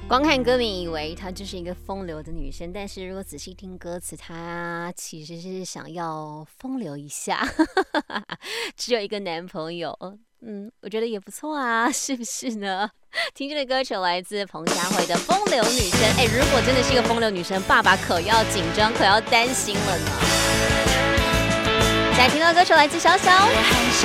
光看歌名以为她就是一个风流的女生，但是如果仔细听歌词，她其实是想要风流一下，只有一个男朋友。我觉得也不错啊，是不是呢？听这个歌曲来自彭佳慧的《风流女生》。如果真的是一个风流女生，爸爸可要紧张，可要担心了呢。再听到歌曲来自小小。我还是